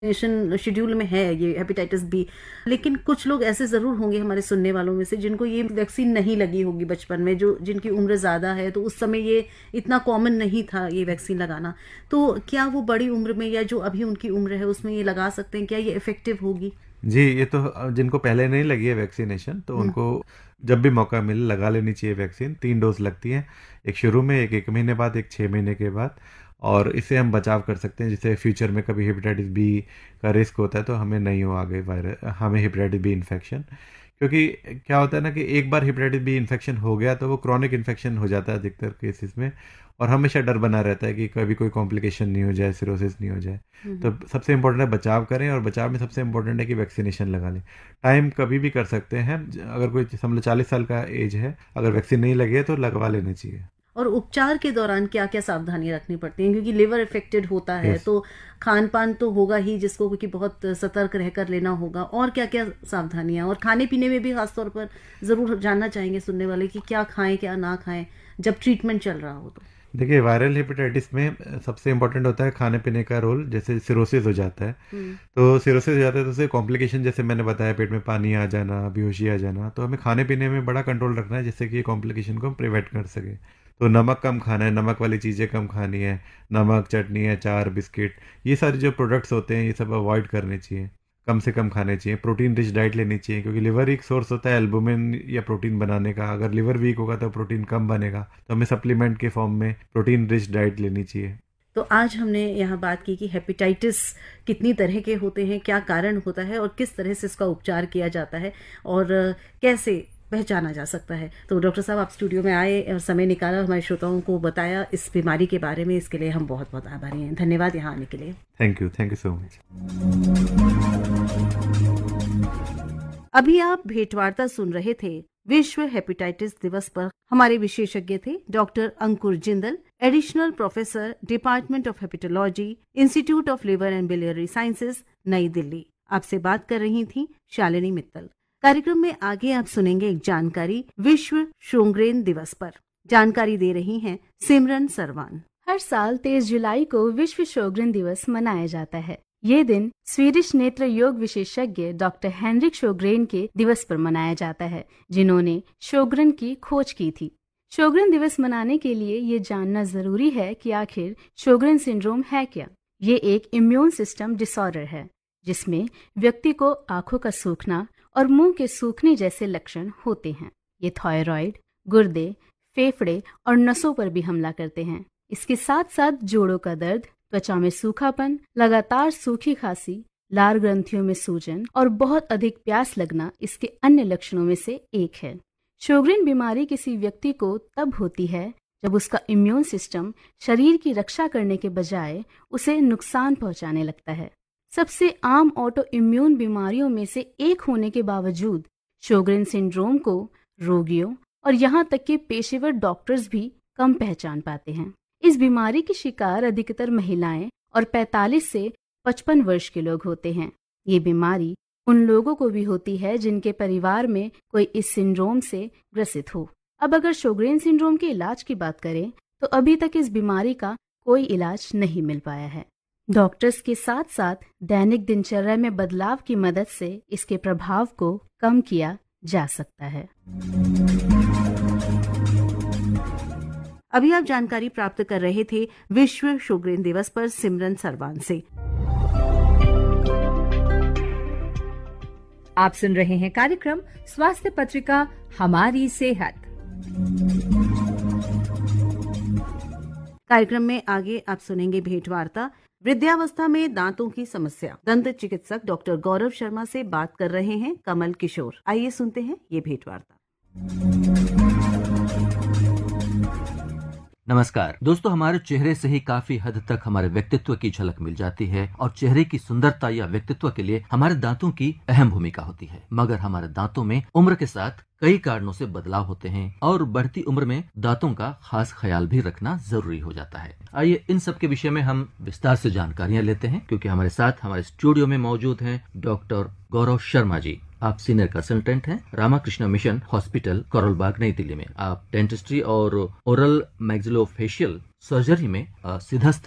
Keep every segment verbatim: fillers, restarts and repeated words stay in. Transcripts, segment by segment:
Vaccination schedule में है ये हेपेटाइटिस बी, लेकिन कुछ लोग ऐसे ज़रूर होंगे हमारे सुनने वालों में से जिनको ये वैक्सीन नहीं लगी होगी बचपन में, जो जिनकी उम्र ज़्यादा है, तो उस समय ये इतना कॉमन नहीं था ये वैक्सीन लगाना। तो क्या वो बड़ी उम्र में या जो अभी उनकी उम्र है उसमें ये लगा सकते हैं? क्या ये इफ़ेक्टिव होगी? जी, ये तो जिनको पहले नहीं लगी है वैक्सीनेशन, तो हुँ, उनको जब भी मौका मिले लगा लेनी चाहिए वैक्सीन। तीन डोज लगती हैं, एक शुरू में, एक एक महीने बाद, एक छः महीने के बाद। और इससे हम बचाव कर सकते हैं, जिससे फ्यूचर में कभी हेपेटाइटिस बी का रिस्क होता है तो हमें नहीं हो आगे वायरस हमें हेपेटाइटिस बी इन्फेक्शन। क्योंकि क्या होता है ना कि एक बार हेपेटाइटिस बी इन्फेक्शन हो गया तो वो क्रॉनिक इन्फेक्शन हो जाता है अधिकतर केसेस में, और हमेशा डर बना रहता है कि कभी कोई कॉम्प्लिकेशन नहीं हो जाए, सिरोसिस नहीं हो जाए। हुँ, तो हुँ। सबसे इम्पोर्टेंट है बचाव करें, और बचाव में सबसे इम्पोर्टेंट है कि वैक्सीनेशन लगा लें। टाइम कभी भी कर सकते हैं, ज- अगर कोई समझ लो चालीस साल का एज है, अगर वैक्सीन नहीं लगी है तो लगवा लेनी चाहिए। और उपचार के दौरान क्या-क्या सावधानियाँ रखनी पड़ती हैं? क्योंकि लिवर अफेक्टेड होता है, यस। तो खान-पान तो होगा ही जिसको, क्योंकि बहुत सतर्क रहकर लेना होगा। और क्या-क्या सावधानियाँ? और खाने-पीने में भी ख़ास तौर पर ज़रूर जानना चाहेंगे सुनने वाले कि क्या खाएँ, क्या ना खाएँ, जब ट्रीटमेंट चल रहा हो तो? देखिए, वायरल हेपेटाइटिस में अ, सबसे इम्पोर्टेंट होता है खाने पीने का रोल। जैसे सिरोसिस हो जाता है, हुँ, तो सिरोसिस हो जाता है तो उससे कॉम्प्लिकेशन, जैसे मैंने बताया, पेट में पानी आ जाना, बेहोशी आ जाना, तो हमें खाने पीने में बड़ा कंट्रोल रखना है जिससे कि ये कॉम्प्लिकेशन को हम प्रिवेंट कर सकें। तो नमक कम खाना है, नमक वाली चीज़ें कम खानी है, नमक, चटनी, अचार, बिस्किट, ये सारे जो प्रोडक्ट्स होते हैं ये सब अवॉइड करने चाहिए, कम से कम खाने चाहिए। प्रोटीन रिच डाइट लेनी चाहिए, क्योंकि लिवर एक सोर्स होता है एल्बुमिन या प्रोटीन बनाने का। अगर लिवर वीक होगा तो प्रोटीन कम बनेगा, तो हमें सप्लीमेंट के फॉर्म में प्रोटीन रिच डाइट लेनी चाहिए। तो आज हमने यहाँ बात की कि हेपेटाइटिस कितनी तरह के होते हैं, क्या कारण होता है और किस तरह से इसका उपचार किया जाता है और अ, कैसे पहचाना जा सकता है। तो डॉक्टर साहब, आप स्टूडियो में आए और समय निकाला, हमारे श्रोताओं को बताया इस बीमारी के बारे में, इसके लिए हम बहुत-बहुत आभारी हैं। धन्यवाद यहाँ आने के लिए। Thank you, thank you so much. अभी आप भेंटवार्ता सुन रहे थे। विश्व हेपेटाइटिस दिवस पर हमारे विशेषज्ञ थे doctor Ankur Jindal, additional professor, department of hepatology, institute of liver and biliary sciences, नई दिल्ली। आपसे बात कर रही थी शालिनी मित्तल। कार्यक्रम में आगे आप सुनेंगे एक जानकारी विश्व शोंग्रेन दिवस पर। जानकारी दे रही हैं सिमरन सरवान। हर साल तेईस जुलाई को विश्व शोग्रेन दिवस मनाया जाता है। ये दिन स्वीडिश नेत्र योग विशेषज्ञ डॉक्टर हेनरिक शोग्रेन के दिवस पर मनाया जाता है, जिन्होंने शोग्रेन की खोज की थी। शोग्रेन दिवस मनाने के लिए ये जानना जरूरी है कि आखिर शोग्रेन सिंड्रोम है क्या। ये एक इम्यून सिस्टम डिसऑर्डर है, जिसमें व्यक्ति को आंखों का सूखना और मुंह के सूखने जैसे लक्षण होते हैं। ये थायराइड, गुर्दे, फेफड़े और नसों पर भी हमला करते हैं। इसके साथ साथ जोड़ों का दर्द, त्वचा में सूखापन, लगातार सूखी खांसी, लार ग्रंथियों में सूजन और बहुत अधिक प्यास लगना इसके अन्य लक्षणों में से एक है। शोग्रेन बीमारी किसी व्यक्ति को तब होती है जब उसका इम्यून सिस्टम शरीर की रक्षा करने के बजाय उसे नुकसान पहुंचाने लगता है। सबसे आम ऑटो इम्यून बीमारियों में से एक होने के बावजूद शोग्रेन सिंड्रोम को रोगियों और यहाँ तक कि पेशेवर डॉक्टर्स भी कम पहचान पाते हैं। इस बीमारी की शिकार अधिकतर महिलाएं और पैंतालीस से पचपन वर्ष के लोग होते हैं। ये बीमारी उन लोगों को भी होती है जिनके परिवार में कोई इस सिंड्रोम से ग्रसित हो। अब अगर शोग्रेन सिंड्रोम के इलाज की बात करें तो अभी तक इस बीमारी का कोई इलाज नहीं मिल पाया है। डॉक्टर्स के साथ साथ दैनिक दिनचर्या में बदलाव की मदद से इसके प्रभाव को कम किया जा सकता है। अभी आप जानकारी प्राप्त कर रहे थे विश्व शोग्रेन दिवस पर सिमरन सरवान से। आप सुन रहे हैं कार्यक्रम स्वास्थ्य पत्रिका हमारी सेहत। कार्यक्रम में आगे आप सुनेंगे भेंटवार्ता वृद्धावस्था में दांतों की समस्या। दंत चिकित्सक डॉक्टर गौरव शर्मा से बात कर रहे हैं कमल किशोर। आइए सुनते हैं ये भेंटवार्ता। नमस्कार दोस्तों, हमारे चेहरे से ही काफी हद तक हमारे व्यक्तित्व की झलक मिल जाती है और चेहरे की सुंदरता या व्यक्तित्व के लिए हमारे दांतों की अहम भूमिका होती है। मगर हमारे दांतों में उम्र के साथ कई कारणों से बदलाव होते हैं और बढ़ती उम्र में दांतों का खास ख्याल भी रखना जरूरी हो जाता है। आइए इन सब के विषय में हम विस्तार से जानकारियां लेते हैं, क्योंकि हमारे साथ हमारे स्टूडियो में मौजूद हैं डॉक्टर गौरव शर्मा जी। आप सीनियर कंसल्टेंट हैं रामाकृष्ण मिशन हॉस्पिटल, करोल बाग, नई दिल्ली में। आप डेंटिस्ट्री और ओरल मैक्सिलोफेशियल सर्जरी में सिद्धस्थ हैं।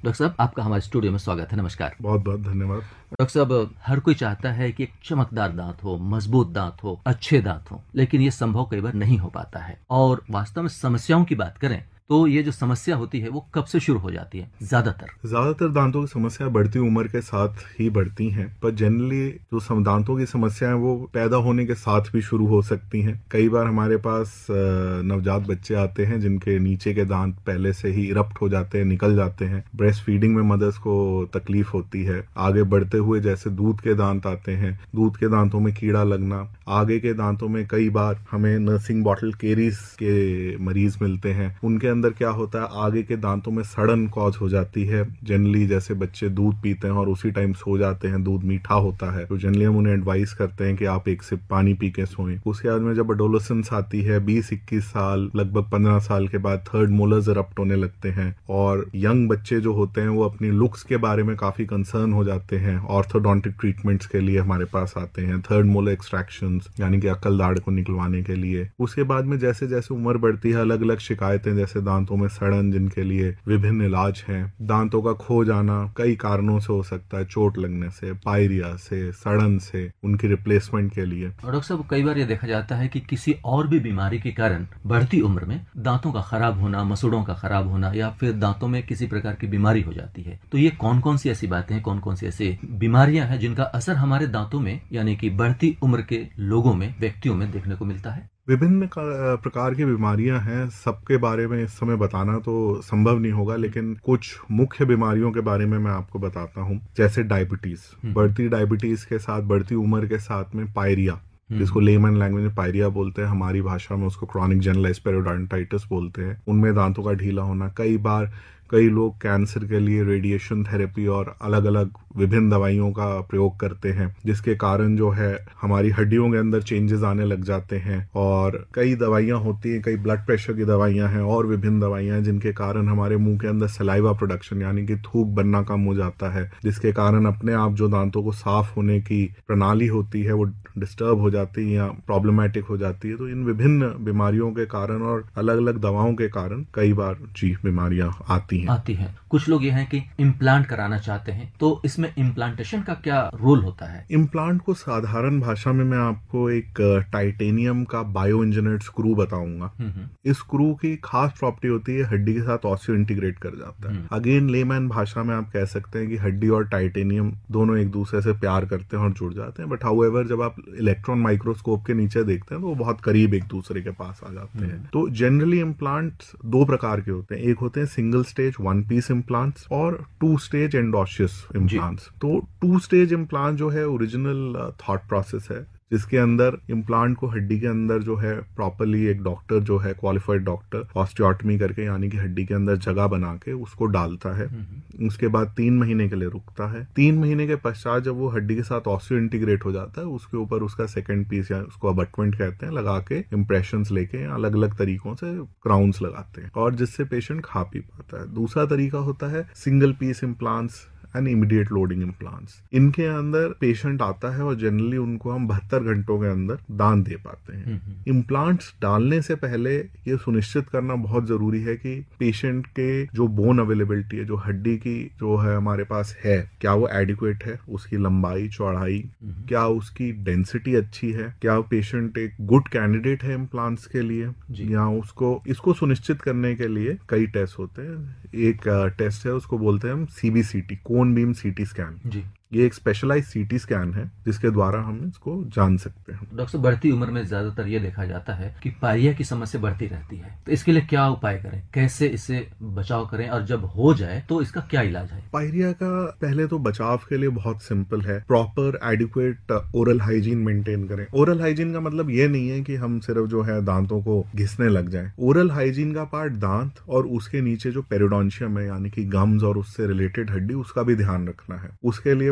डॉक्टर साहब, आपका हमारे स्टूडियो में स्वागत है। नमस्कार। बहुत बहुत धन्यवाद। डॉक्टर साहब, हर कोई चाहता है कि एक चमकदार दांत हो, मजबूत दांत हो, अच्छे दांत हो, लेकिन ये संभव कई बार नहीं हो पाता है। और वास्तव में समस्याओं की बात करें तो ये जो समस्या होती है वो कब से शुरू हो जाती है? ज्यादातर ज्यादातर दांतों की समस्या बढ़ती उम्र के साथ ही बढ़ती हैं, पर जनरली जो दांतों की समस्या है वो पैदा होने के साथ भी शुरू हो सकती हैं। कई बार हमारे पास नवजात बच्चे आते हैं जिनके नीचे के दांत पहले से ही इरप्ट हो जाते हैं, निकल जाते हैं। ब्रेस्ट फीडिंग में मदर्स को तकलीफ होती है। आगे बढ़ते हुए जैसे दूध के दांत आते हैं, दूध के दांतों में कीड़ा लगना, आगे के दांतों में कई बार हमें नर्सिंग बॉटल केरीज के मरीज मिलते हैं। उनके अंदर क्या होता है, आगे के दांतों में सड़न कॉज हो जाती है। जनरली जैसे बच्चे दूध पीते हैं और उसी टाइम सो जाते हैं, दूध मीठा होता है, तो जनरली हम उन्हें एडवाइस करते हैं कि आप एक सिप पानी पी के सोएं। उसके बाद में जब एडोलेसेंस आती है, बीस इक्कीस साल, लगभग पंद्रह साल के बाद थर्ड मोलर्स इरप्ट होने लगते हैं। और यंग बच्चे जो होते हैं वो अपनी लुक्स के बारे में काफी कंसर्न हो जाते हैं। ऑर्थोडोंटिक ट्रीटमेंट्स के लिए हमारे पास आते हैं, थर्ड मोलर एक्सट्रैक्शंस यानी कि अक्ल दाढ़ को निकलवाने के लिए। उसके बाद में जैसे जैसे उम्र बढ़ती है, अलग अलग शिकायतें जैसे दांतों में सड़न, जिनके लिए विभिन्न इलाज हैं। दांतों का खो जाना कई कारणों से हो सकता है, चोट लगने से, पायरिया से, सड़न से, उनकी रिप्लेसमेंट के लिए। और डॉक्टर साहब, कई बार ये देखा जाता है कि किसी और भी बीमारी के कारण बढ़ती उम्र में दांतों का खराब होना, मसूड़ों का खराब होना या फिर दांतों में किसी प्रकार की बीमारी हो जाती है। तो ये कौन कौन सी ऐसी बातें हैं, कौन कौन सी ऐसी बीमारियां हैं जिनका असर हमारे दांतों में यानी कि बढ़ती उम्र के लोगों में, व्यक्तियों में देखने को मिलता है? विभिन्न प्रकार की बीमारियां हैं, सबके बारे में इस समय बताना तो संभव नहीं होगा, लेकिन कुछ मुख्य बीमारियों के बारे में मैं आपको बताता हूं। जैसे डायबिटीज, बढ़ती डायबिटीज के साथ, बढ़ती उम्र के साथ में पायरिया, जिसको लेमन लैंग्वेज में पायरिया बोलते हैं, हमारी भाषा में उसको क्रॉनिक जनरलाइज्ड पेरियोडोंटाइटिस बोलते हैं। उनमें दांतों का ढीला होना, कई बार कई लोग कैंसर के लिए रेडिएशन थेरेपी और अलग अलग विभिन्न दवाइयों का प्रयोग करते हैं, जिसके कारण जो है हमारी हड्डियों के अंदर चेंजेस आने लग जाते हैं। और कई दवाइयां होती हैं, कई ब्लड प्रेशर की दवाइयां हैं और विभिन्न दवाइयां हैं, जिनके कारण हमारे मुंह के अंदर सलाइवा प्रोडक्शन यानी कि थूक बनना कम हो जाता है, जिसके कारण अपने आप जो दांतों को साफ होने की प्रणाली होती है वो डिस्टर्ब हो जाती है या प्रॉब्लमेटिक हो जाती है। तो इन विभिन्न बीमारियों के कारण और अलग अलग दवाओं के कारण कई बार जी बीमारियां आती आती है। कुछ लोग ये हैं कि इम्प्लांट कराना चाहते हैं, तो इसमें इम्प्लांटेशन का क्या रोल होता है? इम्प्लांट को साधारण भाषा में मैं आपको एक टाइटेनियम का बायो इंजीनियर्ड स्क्रू बताऊंगा। इस स्क्रू की खास प्रॉपर्टी होती है हड्डी के साथ ऑस्टियो इंटीग्रेट कर जाता है। अगेन लेमैन भाषा में आप कह सकते हैं कि हड्डी और टाइटेनियम दोनों एक दूसरे से प्यार करते हैं और जुड़ जाते हैं, बट हाउएवर जब आप इलेक्ट्रॉन माइक्रोस्कोप के नीचे देखते हैं तो वो बहुत करीब एक दूसरे के पास आ जाते हैं। तो जनरली इम्प्लांट दो प्रकार के होते हैं, एक होते हैं single stage one piece implants और टू स्टेज एंडोशियस इम्प्लांट्स। तो टू स्टेज इम्प्लांट जो है ओरिजिनल थॉट प्रोसेस है, जिसके अंदर इम्प्लांट को हड्डी के अंदर जो है प्रॉपरली एक डॉक्टर जो है क्वालिफाइड डॉक्टर ऑस्टियोटमी करके यानी कि हड्डी के अंदर जगह बना के उसको डालता है। उसके बाद तीन महीने के लिए रुकता है। तीन महीने के पश्चात जब वो हड्डी के साथ ऑस्टियो इंटीग्रेट हो जाता है, उसके ऊपर उसका सेकंड पीस या उसको अबटमेंट कहते हैं लगा के इम्प्रेशंस लेके अलग अलग तरीकों से क्राउन्स लगाते हैं और जिससे पेशेंट खा पी पाता है। दूसरा तरीका होता है single piece implants and immediate loading implants. इनके अंदर पेशेंट आता है और जनरली उनको हम बहत्तर घंटों के अंदर दान दे पाते हैं। इम्प्लांट्स डालने से पहले ये सुनिश्चित करना बहुत जरूरी है कि पेशेंट के जो बोन अवेलेबिलिटी है, जो हड्डी की जो है हमारे पास है, क्या वो एडिक्वेट है, उसकी लंबाई चौड़ाई, क्या उसकी डेंसिटी अच्छी है, क्या पेशेंट एक गुड कैंडिडेट है इम्प्लांट्स के लिए, या उसको इसको सुनिश्चित करने के लिए कई टेस्ट होते हैं। एक टेस्ट है उसको बोलते हैं हम सीबीसीटी, कोन बीम सीटी स्कैन जी। ये एक स्पेशलाइज सीटी स्कैन है जिसके द्वारा हम इसको जान सकते हैं। डॉक्टर, बढ़ती उम्र में ज्यादातर ये देखा जाता है कि पायरिया की समस्या बढ़ती रहती है, तो इसके लिए क्या उपाय करें, कैसे इससे बचाव करें और जब हो जाए तो इसका क्या इलाज है? पायरिया का पहले तो बचाव के लिए बहुत सिंपल है, proper adequate oral hygiene maintain करें। ओरल हाइजीन का मतलब ये नहीं है कि हम सिर्फ जो है दांतों को घिसने लग जाएं। ओरल हाइजीन का पार्ट दांत और उसके नीचे जो पेरियोडोंशियम है यानी कि गम्स और उससे रिलेटेड हड्डी, उसका भी ध्यान रखना है। उसके लिए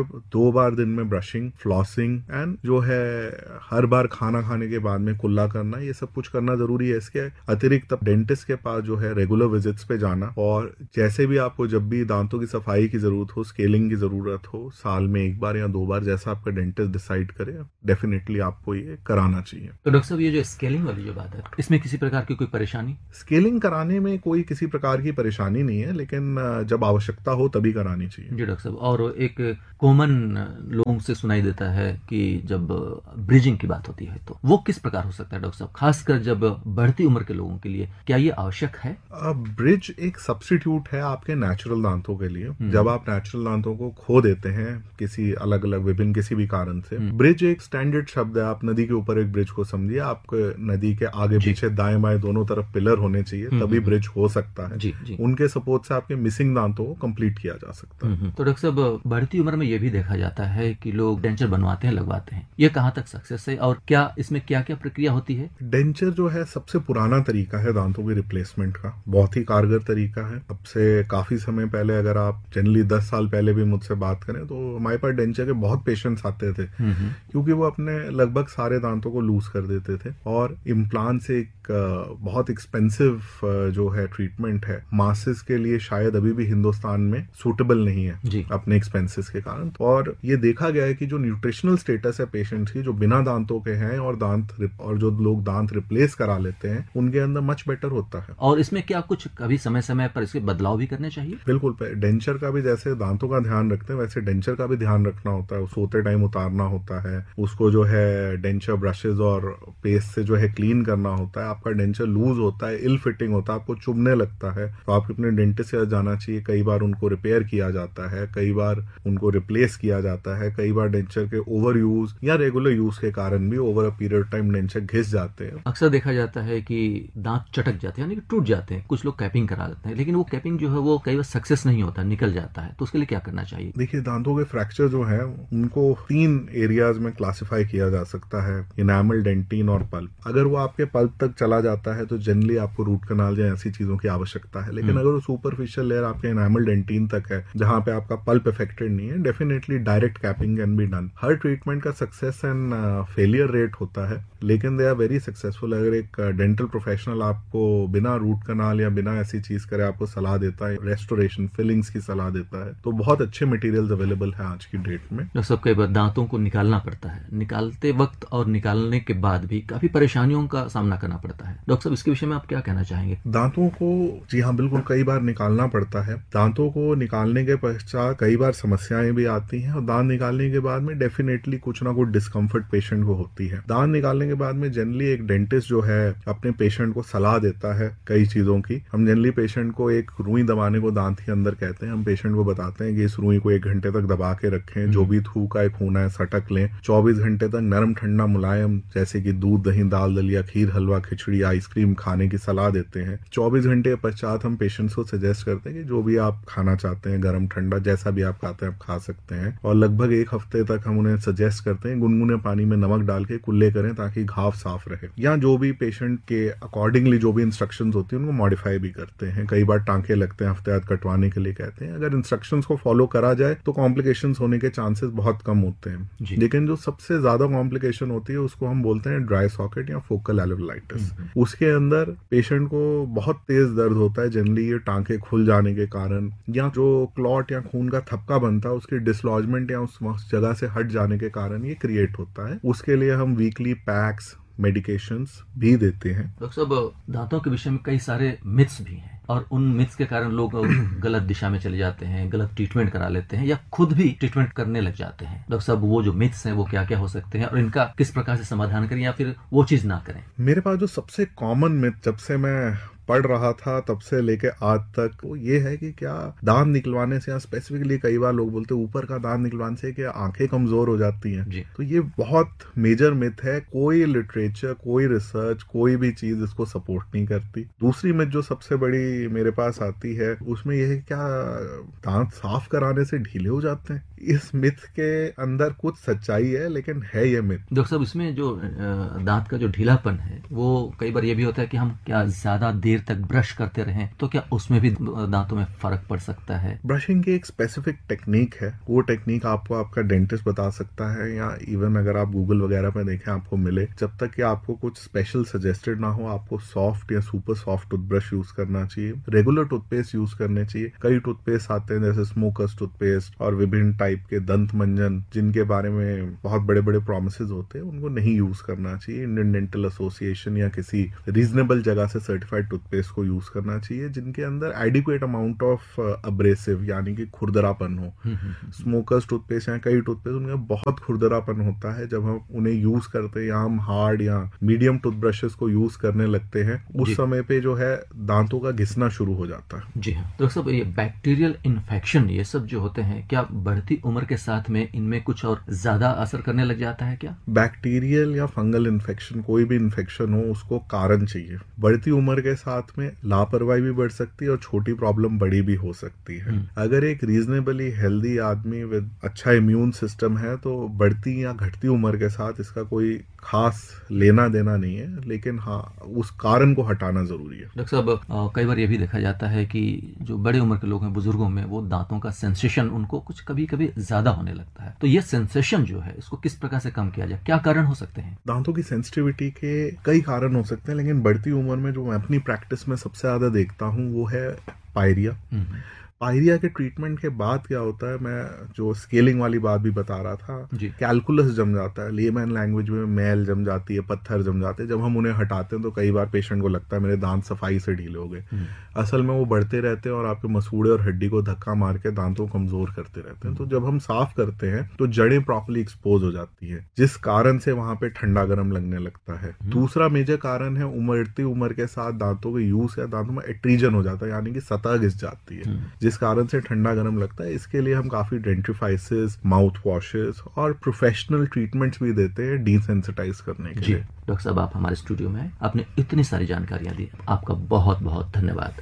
दो बार दिन में ब्रशिंग, फ्लॉसिंग एंड जो है हर बार खाना खाने के बाद में कुल्ला करना, ये सब कुछ करना जरूरी है। इसके अतिरिक्त डेंटिस्ट के पास जो है रेगुलर विजिट्स पे जाना, और जैसे भी आपको जब भी दांतों की सफाई की जरूरत हो, स्केलिंग की जरूरत हो, साल में एक बार या दो बार जैसा आपका डेंटिस्ट डिसाइड करे, डेफिनेटली आपको ये कराना चाहिए। तो डॉक्टर साहब, ये जो स्केलिंग वाली जो बात है, इसमें किसी प्रकार की कोई परेशानी? स्केलिंग कराने में कोई किसी प्रकार की परेशानी नहीं है, लेकिन जब आवश्यकता हो तभी करानी चाहिए। जी डॉक्टर साहब, और एक कॉमन लोगों से सुनाई देता है कि जब ब्रिजिंग की बात होती है तो वो किस प्रकार हो सकता है डॉक्टर साहब, खासकर जब बढ़ती उम्र के लोगों के लिए, क्या ये आवश्यक है? ब्रिज एक सब्स्टिट्यूट है आपके नेचुरल दांतों के लिए। जब आप नेचुरल दांतों को खो देते हैं किसी अलग अलग विभिन्न किसी भी कारण से, ब्रिज एक स्टैंडर्ड शब्द है। आप नदी के ऊपर एक ब्रिज को समझिए, आपके नदी के आगे पीछे दाएं बाएं दोनों तरफ पिलर होने चाहिए, तभी ब्रिज हो सकता है। जी, जी। उनके सपोर्ट से आपके मिसिंग दांतों को कंप्लीट किया जा सकता है। तो डॉक्टर साहब, बढ़ती उम्र में ये भी देखा जाता है कि लोग डेंचर बनवाते हैं, लगवाते हैं, ये कहाँ तक सक्सेस है और क्या इसमें क्या क्या प्रक्रिया होती है? डेंचर जो है सबसे पुराना तरीका है दांतों के रिप्लेसमेंट का, बहुत ही कारगर तरीका है। अब से काफी समय पहले, अगर आप जनरली दस साल पहले भी मुझसे बात करें तो हमारे पास डेंचर के बहुत पेशेंट्स आते थे, क्योंकि वो अपने लगभग सारे दांतों को लूज कर देते थे। और इम्प्लांट से एक बहुत एक्सपेंसिव जो है ट्रीटमेंट है, मासेस के लिए शायद अभी भी हिंदुस्तान में सूटेबल नहीं है जी। अपने एक्सपेंसेस के कारण। और ये देखा गया है कि जो न्यूट्रिशनल स्टेटस है पेशेंट्स की, जो बिना दांतों के हैं और दांत और जो लोग दांत रिप्लेस करा लेते हैं, उनके अंदर मच बेटर होता है। और इसमें क्या कुछ कभी समय समय पर इसके बदलाव भी करने चाहिए? बिल्कुल, डेंचर का भी जैसे दांतों का ध्यान रखते हैं वैसे डेंचर का भी ध्यान रखना होता है। सोते टाइम उतारना होता है, उसको जो है डेंचर ब्रशेज और पेस्ट से जो है क्लीन करना होता है। आपका डेंचर लूज होता है, इल फिटिंग होता है, आपको चुभने लगता है, तो आप अपने डेंटिस्ट से जाना चाहिए। कई बार उनको रिपेयर किया जाता है, कई बार उनको रिप्लेस किया जाता है, कई बार डेंचर के ओवर यूज या रेगुलर यूज के कारण भी over a period time denture घिस जाते हैं। अक्सर देखा जाता है कि दांत चटक जाते हैं, यानी कि टूट जाते हैं। कुछ लोग कैपिंग करा देते हैं, लेकिन वो कैपिंग जो है वो कई बार सक्सेस नहीं होता, निकल जाता है, तो उसके लिए क्या करना चाहिए? देखिए, दांतों के फ्रैक्चर जो है उनको तीन एरियाज में क्लासिफाई किया जा सकता है, इनामल, डेंटिन और पल्प। अगर वो आपके पल्प तक चला जाता है तो जनरली आपको रूट कनाल या ऐसी चीजों की आवश्यकता है। लेकिन अगर वो सुपरफिशियल लेयर आपके इनामल डेंटिन तक है, जहां पे आपका पल्प इफेक्टेड नहीं है, definitely direct capping can be done. Her treatment का सक्सेस एंड फेलियर रेट होता है, लेकिन दे आर वेरी सक्सेसफुल। अगर एक डेंटल प्रोफेशनल आपको बिना रूट कनाल या बिना ऐसी चीज करे आपको सलाह देता है, रेस्टोरेशन, फिलिंग्स की सलाह देता है, तो बहुत अच्छे मटेरियल्स अवेलेबल है आज की डेट में। डॉक्टर साहब, कई बार दांतों को निकालना पड़ता है, निकालते वक्त और निकालने के बाद भी काफी परेशानियों का सामना करना पड़ता है। डॉक्टर साहब, इसके विषय में आप क्या कहना चाहेंगे? दांतों को, जी हाँ, बिल्कुल कई बार निकालना पड़ता है। दांतों को निकालने के पश्चात कई बार समस्याएं भी आती हैं, और दांत निकालने के बाद में डेफिनेटली कुछ ना कुछ डिस्कम्फर्ट पेशेंट को होती है। दांत निकालने के बाद में जनरली एक डेंटिस्ट जो है अपने पेशेंट को सलाह देता है कई चीजों की। हम जनरली पेशेंट को एक रुई दबाने को दांत के अंदर कहते हैं। हम पेशेंट को बताते हैं कि इस रुई को एक घंटे तक दबा के रखें, जो भी थूका है खून है सटक लें, चौबीस घंटे तक नरम ठंडा मुलायम जैसे कि दूध, दही, दाल, दलिया, खीर, हलवा, खिचड़ी, आइसक्रीम खाने की सलाह देते हैं। चौबीस घंटे के पश्चात हम पेशेंट्स को सजेस्ट करते हैं कि जो भी आप खाना चाहते हैं, गर्म ठंडा जैसा भी आप खाते हैं आप खा सकते हैं। और लगभग एक हफ्ते तक हम उन्हें सजेस्ट करते हैं गुनगुने पानी में नमक डाल के कुल्ले करें ताकि घाव साफ रहे, या जो भी पेशेंट के अकॉर्डिंगली जो भी इंस्ट्रक्शंस होती है उनको मॉडिफाई भी करते हैं। कई बार टांके लगते हैं, हफ्ते बाद कटवाने के लिए कहते हैं। अगर इंस्ट्रक्शंस को फॉलो करा जाए तो कॉम्प्लिकेशंस होने के चांसेस बहुत कम होते हैं। लेकिन जो सबसे ज्यादा कॉम्प्लिकेशन होती है उसको हम बोलते हैं ड्राई सॉकेट या फोकल एल्वेओलाइटिस। उसके अंदर पेशेंट को बहुत तेज दर्द होता है, जनरली ये टांके खुल जाने के कारण, या जो क्लॉट या खून का थपका बनता है उसकी डिसलॉजमेंट या उस जगह से हट जाने के कारण ये क्रिएट होता है। उसके लिए हम वीकली पैक्स, मेडिकेशंस भी देते हैं। डॉक्टर साहब, दांतों के विषय में कई सारे मिथ्स भी हैं, और उन मिथ्स के कारण लोग गलत दिशा में चले जाते हैं, गलत ट्रीटमेंट करा लेते हैं या खुद भी ट्रीटमेंट करने लग जाते हैं। डॉक्टर साहब, वो जो मिथ्स हैं वो क्या क्या हो सकते हैं और इनका किस प्रकार से समाधान करें या फिर वो चीज ना करें? मेरे पास जो सबसे कॉमन मिथ जब से मैं पढ़ रहा था तब से लेके आज तक वो ये है कि क्या दांत निकलवाने से, या स्पेसिफिकली कई बार लोग बोलते हैं ऊपर का दांत निकलवाने से क्या आंखें कमजोर हो जाती हैं। तो ये बहुत मेजर मिथ है। कोई लिटरेचर, कोई रिसर्च, कोई भी चीज इसको सपोर्ट नहीं करती। दूसरी मिथ जो सबसे बड़ी मेरे पास आती है उसमें यह है क्या दांत साफ कराने से ढीले हो जाते हैं। इस मिथ के अंदर कुछ सच्चाई है, लेकिन है ये मिथ। डॉक्टर साहब, इसमें जो दांत का जो ढीलापन है वो कई बार ये भी होता है कि हम क्या ज्यादा देर तक ब्रश करते रहें तो क्या उसमें भी दांतों में फर्क पड़ सकता है? ब्रशिंग की एक स्पेसिफिक टेक्निक है, वो टेक्निक आपको आपका डेंटिस्ट बता सकता है, या इवन अगर आप गूगल वगैरह पे देखें आपको मिले। जब तक कि आपको कुछ स्पेशल सजेस्टेड ना हो, आपको सॉफ्ट या सुपर सॉफ्ट टूथब्रश यूज करना चाहिए, रेगुलर टूथपेस्ट यूज करने चाहिए। कई टूथपेस्ट आते हैं जैसे स्मोकर्स टूथपेस्ट और विभिन्न टाइप के दंत मंजन, जिनके बारे में बहुत बड़े बड़े प्रोमिसेस होते हैं, उनको नहीं यूज करना चाहिए। इंडियन डेंटल एसोसिएशन या किसी रीजनेबल जगह से सर्टिफाइड टूथपेस्ट को यूज करना चाहिए जिनके अंदर एडिक्वेट अमाउंट ऑफ अब्रेसिव यानी कि खुरदरापन हो। स्मोकर्स टूथपेस्ट या कई टूथपेस्ट उनमें बहुत खुरदरापन होता है। जब हम उन्हें यूज करते हैं या हम हार्ड या मीडियम टूथब्रशेस को यूज करने लगते हैं, उस समय पे जो है दांतों का घिसना शुरू हो जाता है। जी हाँ। तो सब ये बैक्टीरियल इन्फेक्शन ये सब जो होते हैं, क्या बढ़ती उम्र के साथ में इनमें कुछ और ज्यादा असर करने लग जाता है क्या? बैक्टीरियल या फंगल इन्फेक्शन, कोई भी इन्फेक्शन हो, उसको कारण चाहिए। बढ़ती उम्र के साथ में लापरवाही भी बढ़ सकती है और छोटी प्रॉब्लम बड़ी भी हो सकती है। अगर एक रीजनेबली हेल्दी आदमी विद अच्छा इम्यून सिस्टम है तो बढ़ती या घटती उम्र के साथ इसका कोई खास लेना देना नहीं है, लेकिन हाँ उस कारण को हटाना जरूरी है। डॉक्टर साहब, कई बार ये भी देखा जाता है कि जो बड़े उम्र के लोग हैं, बुजुर्गों में, वो दांतों का सेंसेशन उनको कुछ कभी कभी ज्यादा होने लगता है। तो ये सेंसेशन जो है इसको किस प्रकार से कम किया जाए? क्या कारण हो सकते हैं? दांतों की सेंसिटिविटी के कई कारण हो सकते हैं, लेकिन बढ़ती उम्र में जो मैं अपनी प्रैक्टिस में सबसे ज्यादा देखता हूँ वो है पायरिया। पायरिया के ट्रीटमेंट के बाद क्या होता है, मैं जो स्केलिंग वाली बात भी बता रहा था, कैलकुलस जम जाता है, लेमैन लैंग्वेज में मैल जम जाती है, पत्थर जम जाते हैं। जब हम उन्हें हटाते हैं तो कई बार पेशेंट को लगता है मेरे दांत सफाई से ढीले हो गए। असल में वो बढ़ते रहते हैं और आपके मसूड़े और हड्डी को धक्का मार के दांतों को कमजोर करते रहते हैं। तो जब हम साफ करते हैं तो जड़ें प्रॉपर्ली एक्सपोज हो जाती है, जिस कारण से वहां पे ठंडा गर्म लगने लगता है। दूसरा मेजर कारण है उमड़ती उम्र के साथ दांतों के यूज या दांतों में एट्रीजन हो जाता है, यानी कि सतह घिस जाती है, जिस कारण से ठंडा गर्म लगता है। इसके लिए हम काफी डेंटिफाइसेस, माउथ वॉशेस और प्रोफेशनल ट्रीटमेंट्स भी देते हैं डिसेंसिटाइज करने के लिए। डॉक्टर साहब, आप हमारे स्टूडियो में आपने इतनी सारी जानकारियां दी, आपका बहुत बहुत धन्यवाद।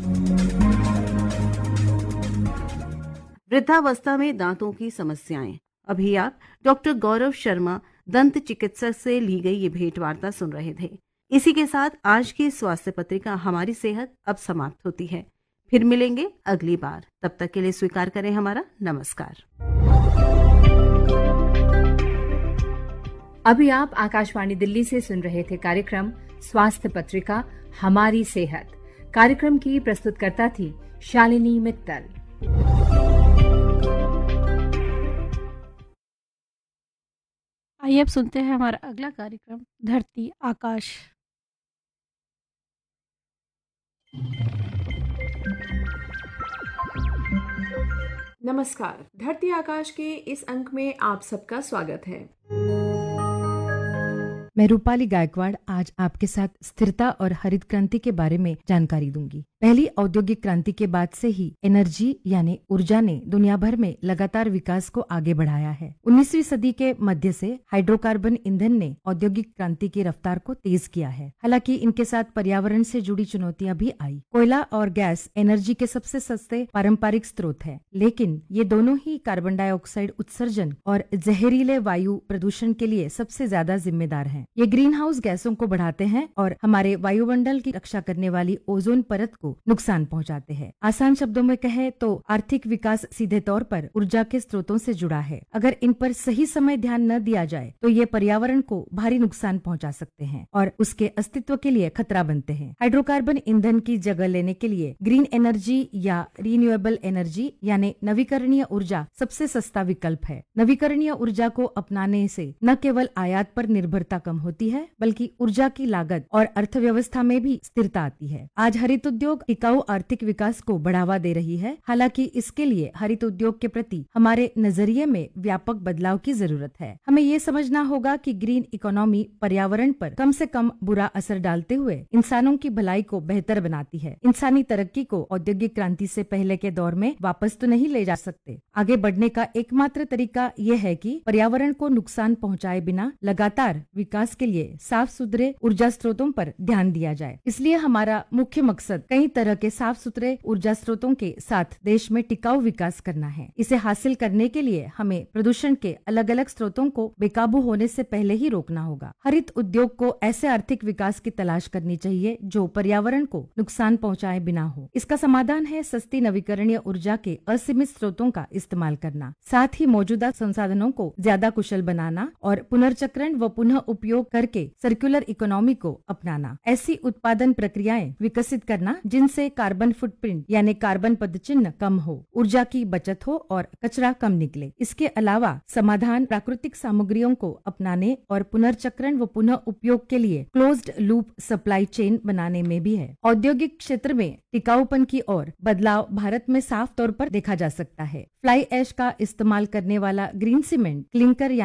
वृद्धावस्था में दांतों की समस्याएं। अभी आप डॉक्टर गौरव शर्मा, दंत चिकित्सक से ली गई ये भेंट वार्ता सुन रहे थे। इसी के साथ आज की स्वास्थ्य पत्रिका हमारी सेहत अब समाप्त होती है। फिर मिलेंगे अगली बार। तब तक के लिए स्वीकार करें हमारा नमस्कार। अभी आप आकाशवाणी दिल्ली से सुन रहे थे कार्यक्रम स्वास्थ्य पत्रिका हमारी सेहत। कार्यक्रम की प्रस्तुतकर्ता थी शालिनी मित्तल। आइए अब सुनते हैं हमारा अगला कार्यक्रम धरती आकाश। नमस्कार, धरती आकाश के इस अंक में आप सबका स्वागत है। मैं रूपाली गायकवाड़ आज आपके साथ स्थिरता और हरित क्रांति के बारे में जानकारी दूंगी। पहली औद्योगिक क्रांति के बाद से ही एनर्जी यानी ऊर्जा ने दुनिया भर में लगातार विकास को आगे बढ़ाया है। उन्नीसवीं सदी के मध्य से हाइड्रोकार्बन ईंधन ने औद्योगिक क्रांति की रफ्तार को तेज किया है। हालांकि इनके साथ पर्यावरण से जुड़ी चुनौतियां भी आई। कोयला और गैस एनर्जी के सबसे सस्ते पारंपरिक स्रोत है, लेकिन ये दोनों ही कार्बन डाइऑक्साइड उत्सर्जन और जहरीले वायु प्रदूषण के लिए सबसे ज्यादा जिम्मेदार हैं। ये ग्रीन हाउस गैसों को बढ़ाते हैं और हमारे वायुमंडल की रक्षा करने वाली ओजोन परत को नुकसान पहुंचाते हैं। आसान शब्दों में कहे तो आर्थिक विकास सीधे तौर पर ऊर्जा के स्रोतों से जुड़ा है। अगर इन पर सही समय ध्यान न दिया जाए तो ये पर्यावरण को भारी नुकसान पहुंचा सकते हैं और उसके अस्तित्व के लिए खतरा बनते हैं। हाइड्रोकार्बन ईंधन की जगह लेने के लिए ग्रीन एनर्जी या रिन्यूएबल एनर्जी यानी नवीकरणीय ऊर्जा सबसे सस्ता विकल्प है। नवीकरणीय ऊर्जा को अपनाने से न केवल आयात पर निर्भरता कम होती है, बल्कि ऊर्जा की लागत और अर्थव्यवस्था में भी स्थिरता आती है। आज हरित उद्योग टिकाऊ आर्थिक विकास को बढ़ावा दे रही है। हालांकि इसके लिए हरित उद्योग के प्रति हमारे नजरिए में व्यापक बदलाव की जरूरत है। हमें ये समझना होगा कि ग्रीन इकोनॉमी पर्यावरण पर कम से कम बुरा असर डालते हुए इंसानों की भलाई को बेहतर बनाती है। इंसानी तरक्की को औद्योगिक क्रांति से पहले के दौर में वापस तो नहीं ले जा सकते। आगे बढ़ने का एकमात्र तरीका यह है कि पर्यावरण को नुकसान पहुंचाए बिना लगातार विकास के लिए साफ सुथरे ऊर्जा स्रोतों पर ध्यान दिया जाए। इसलिए हमारा मुख्य मकसद कई नई तरह के साफ सुथरे ऊर्जा स्रोतों के साथ देश में टिकाऊ विकास करना है। इसे हासिल करने के लिए हमें प्रदूषण के अलग अलग स्रोतों को बेकाबू होने से पहले ही रोकना होगा। हरित उद्योग को ऐसे आर्थिक विकास की तलाश करनी चाहिए जो पर्यावरण को नुकसान पहुंचाए बिना हो। इसका समाधान है सस्ती नवीकरणीय ऊर्जा के असीमित स्रोतों का इस्तेमाल करना, साथ ही मौजूदा संसाधनों को ज्यादा कुशल बनाना और पुनर्चक्रण व पुनः उपयोग करके सर्कुलर इकोनॉमी को अपनाना। ऐसी उत्पादन प्रक्रियाएं विकसित करना जिनसे कार्बन फुटप्रिंट यानी कार्बन पदचिन्ह कम हो, ऊर्जा की बचत हो और कचरा कम निकले। इसके अलावा समाधान प्राकृतिक सामग्रियों को अपनाने और पुनर्चक्रण व पुनः उपयोग के लिए क्लोज्ड लूप सप्लाई चेन बनाने में भी है। औद्योगिक क्षेत्र में टिकाऊपन की ओर बदलाव भारत में साफ तौर पर देखा जा सकता है। फ्लाई ऐश का इस्तेमाल करने वाला ग्रीन सीमेंट, क्लिंकर